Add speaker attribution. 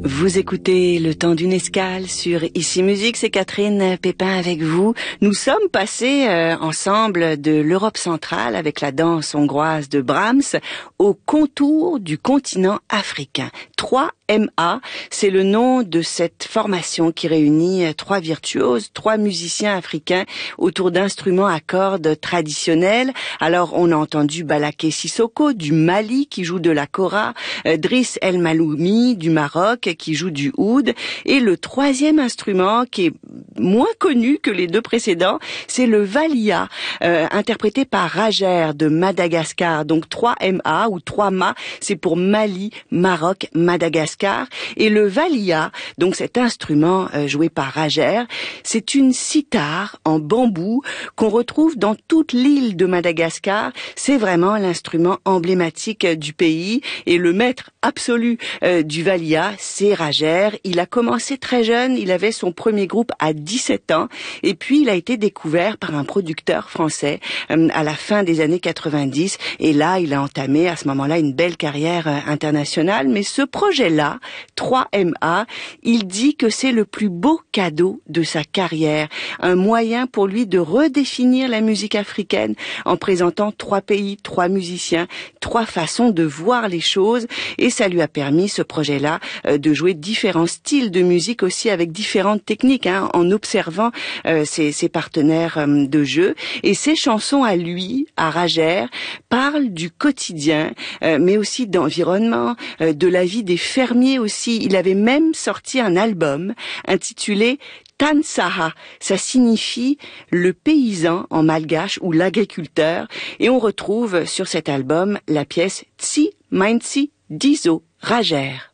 Speaker 1: Vous écoutez Le Temps d'une escale sur Ici Musique, c'est Catherine Pépin avec vous. Nous sommes passés ensemble de l'Europe centrale avec la danse hongroise de Brahms au contour du continent africain. 3MA, c'est le nom de cette formation qui réunit 3 virtuoses, 3 musiciens africains autour d'instruments à cordes traditionnels. Alors on a entendu Balaké Sissoko du Mali qui joue de la kora, Driss El Maloumi du Maroc qui joue du oud, et le 3e instrument qui est moins connu que les 2 précédents, c'est le valia, interprété par Rajer de Madagascar. Donc 3MA ou 3MA, c'est pour Mali, Maroc, Madagascar. Et le valia, donc cet instrument joué par Rajer, c'est une cithare en bambou qu'on retrouve dans toute l'île de Madagascar. C'est vraiment l'instrument emblématique du pays, et le maître absolu du valia, c'est Rajer. Il a commencé très jeune, il avait son premier groupe à 17 ans, et puis il a été découvert par un producteur français à la fin des années 90, et là il a entamé à ce moment-là une belle carrière internationale. Mais ce projet-là, 3MA, il dit que c'est le plus beau cadeau de sa carrière, un moyen pour lui de redéfinir la musique africaine en présentant 3 pays, 3 musiciens, 3 façons de voir les choses, et ça lui a permis, ce projet-là, de jouer différents styles de musique aussi avec différentes techniques, en observant ses partenaires de jeu. Et ses chansons à lui, à Rajer, parlent du quotidien, mais aussi d'environnement, de la vie des fermiers aussi. Il avait même sorti un album intitulé Tansaha, ça signifie le paysan en malgache ou l'agriculteur, et on retrouve sur cet album la pièce Tsi Mainsi Dizo Rajer.